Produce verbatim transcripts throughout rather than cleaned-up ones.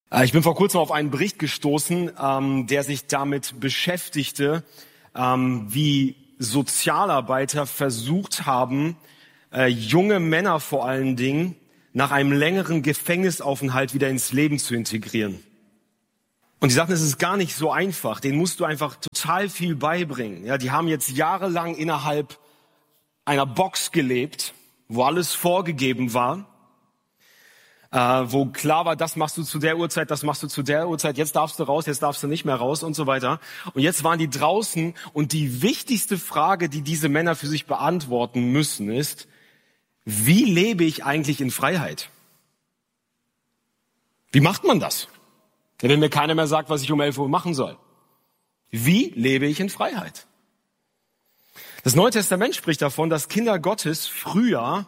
Ich bin vor kurzem auf einen Bericht gestoßen, ähm, der sich damit beschäftigte, ähm, wie Sozialarbeiter versucht haben, äh, junge Männer vor allen Dingen nach einem längeren Gefängnisaufenthalt wieder ins Leben zu integrieren. Und die sagten, es ist gar nicht so einfach. Denen musst du einfach total viel beibringen. Ja, die haben jetzt jahrelang innerhalb einer Box gelebt, wo alles vorgegeben war. Äh, wo klar war, das machst du zu der Uhrzeit, das machst du zu der Uhrzeit, jetzt darfst du raus, jetzt darfst du nicht mehr raus und so weiter. Und jetzt waren die draußen und die wichtigste Frage, die diese Männer für sich beantworten müssen, ist, wie lebe ich eigentlich in Freiheit? Wie macht man das? Wenn mir keiner mehr sagt, was ich um elf Uhr machen soll. Wie lebe ich in Freiheit? Das Neue Testament spricht davon, dass Kinder Gottes früher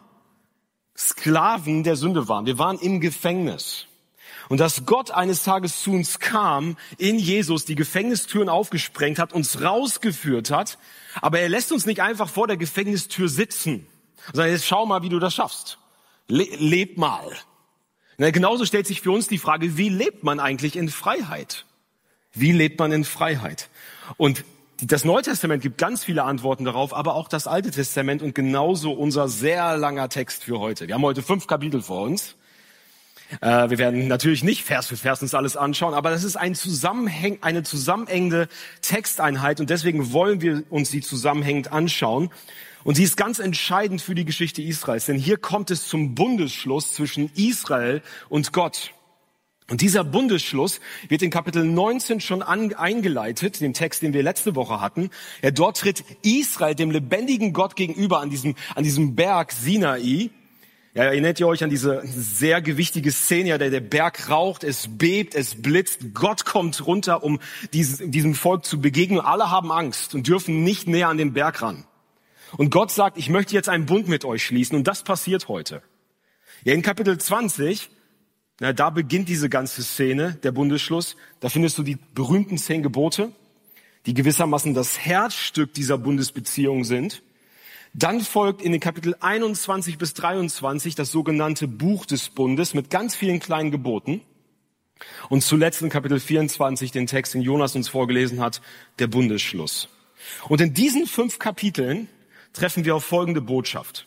Sklaven der Sünde waren. Wir waren im Gefängnis. Und dass Gott eines Tages zu uns kam, in Jesus die Gefängnistüren aufgesprengt hat, uns rausgeführt hat. Aber er lässt uns nicht einfach vor der Gefängnistür sitzen. Sondern jetzt schau mal, wie du das schaffst. Le- leb mal. Na, genauso stellt sich für uns die Frage, wie lebt man eigentlich in Freiheit? Wie lebt man in Freiheit? Und das Neue Testament gibt ganz viele Antworten darauf, aber auch das Alte Testament und genauso unser sehr langer Text für heute. Wir haben heute fünf Kapitel vor uns. Äh, wir werden natürlich nicht Vers für Vers uns alles anschauen, aber das ist ein Zusammenhäng, eine zusammenhängende Texteinheit und deswegen wollen wir uns sie zusammenhängend anschauen. Und sie ist ganz entscheidend für die Geschichte Israels, denn hier kommt es zum Bundesschluss zwischen Israel und Gott. Und dieser Bundesschluss wird in Kapitel neunzehn schon an, eingeleitet, den Text, den wir letzte Woche hatten. Ja, dort tritt Israel dem lebendigen Gott gegenüber an diesem, an diesem Berg Sinai. Ja, erinnert ihr euch an diese sehr gewichtige Szene, ja, der, der Berg raucht, es bebt, es blitzt. Gott kommt runter, um dieses, diesem Volk zu begegnen. Alle haben Angst und dürfen nicht näher an den Berg ran. Und Gott sagt, ich möchte jetzt einen Bund mit euch schließen. Und das passiert heute. Ja, in Kapitel zwanzig... Na, da beginnt diese ganze Szene, der Bundesschluss. Da findest du die berühmten zehn Gebote, die gewissermaßen das Herzstück dieser Bundesbeziehung sind. Dann folgt in den Kapitel einundzwanzig bis dreiundzwanzig das sogenannte Buch des Bundes mit ganz vielen kleinen Geboten. Und zuletzt in Kapitel vierundzwanzig den Text, den Jonas uns vorgelesen hat, der Bundesschluss. Und in diesen fünf Kapiteln treffen wir auf folgende Botschaft.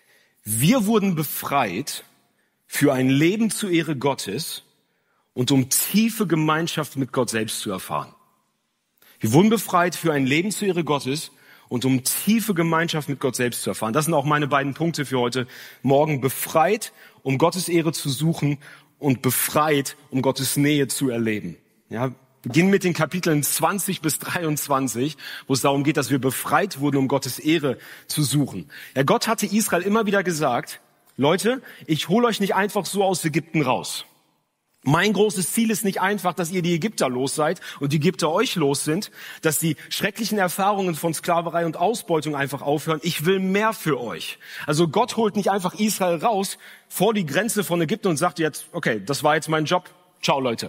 Wir wurden befreit für ein Leben zur Ehre Gottes und um tiefe Gemeinschaft mit Gott selbst zu erfahren. Wir wurden befreit für ein Leben zur Ehre Gottes und um tiefe Gemeinschaft mit Gott selbst zu erfahren. Das sind auch meine beiden Punkte für heute Morgen. Befreit, um Gottes Ehre zu suchen und befreit, um Gottes Nähe zu erleben. Ja, beginnen mit den Kapiteln zwanzig bis dreiundzwanzig, wo es darum geht, dass wir befreit wurden, um Gottes Ehre zu suchen. Ja, Gott hatte Israel immer wieder gesagt, Leute, ich hole euch nicht einfach so aus Ägypten raus. Mein großes Ziel ist nicht einfach, dass ihr die Ägypter los seid und die Ägypter euch los sind, dass die schrecklichen Erfahrungen von Sklaverei und Ausbeutung einfach aufhören. Ich will mehr für euch. Also Gott holt nicht einfach Israel raus vor die Grenze von Ägypten und sagt jetzt, okay, das war jetzt mein Job, ciao Leute.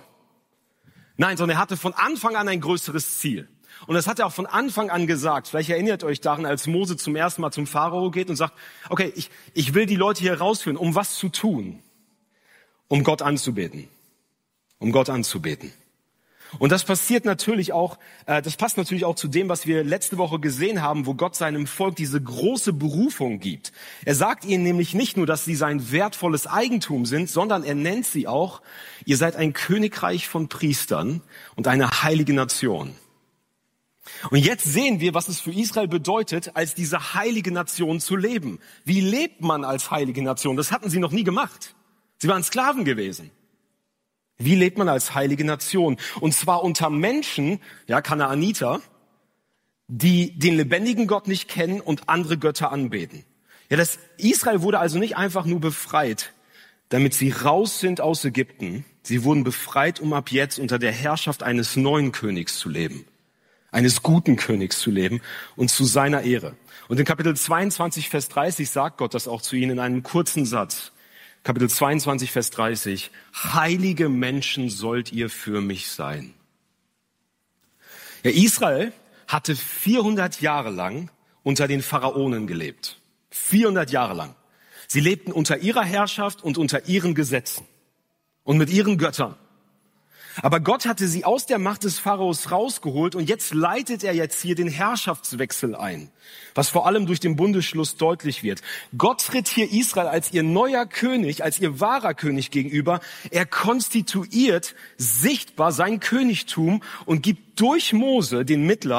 Nein, sondern er hatte von Anfang an ein größeres Ziel. Und das hat er auch von Anfang an gesagt. Vielleicht erinnert euch daran, als Mose zum ersten Mal zum Pharao geht und sagt, okay, ich, ich will die Leute hier rausführen, um was zu tun? Um Gott anzubeten. Um Gott anzubeten. Und das passiert natürlich auch, äh, das passt natürlich auch zu dem, was wir letzte Woche gesehen haben, wo Gott seinem Volk diese große Berufung gibt. Er sagt ihnen nämlich nicht nur, dass sie sein wertvolles Eigentum sind, sondern er nennt sie auch, ihr seid ein Königreich von Priestern und eine heilige Nation. Und jetzt sehen wir, was es für Israel bedeutet, als diese heilige Nation zu leben. Wie lebt man als heilige Nation? Das hatten sie noch nie gemacht. Sie waren Sklaven gewesen. Wie lebt man als heilige Nation? Und zwar unter Menschen, ja, Kanaaniter, die den lebendigen Gott nicht kennen und andere Götter anbeten. Ja, das Israel wurde also nicht einfach nur befreit, damit sie raus sind aus Ägypten. Sie wurden befreit, um ab jetzt unter der Herrschaft eines neuen Königs zu leben. Eines guten Königs zu leben und zu seiner Ehre. Und in Kapitel zweiundzwanzig, Vers dreißig sagt Gott das auch zu ihnen in einem kurzen Satz. Kapitel zweiundzwanzig, Vers dreißig. Heilige Menschen sollt ihr für mich sein. Ja, Israel hatte vierhundert Jahre lang unter den Pharaonen gelebt. vierhundert Jahre lang. Sie lebten unter ihrer Herrschaft und unter ihren Gesetzen und mit ihren Göttern. Aber Gott hatte sie aus der Macht des Pharaos rausgeholt und jetzt leitet er jetzt hier den Herrschaftswechsel ein, was vor allem durch den Bundesschluss deutlich wird. Gott tritt hier Israel als ihr neuer König, als ihr wahrer König gegenüber. Er konstituiert sichtbar sein Königtum und gibt durch Mose den Mittler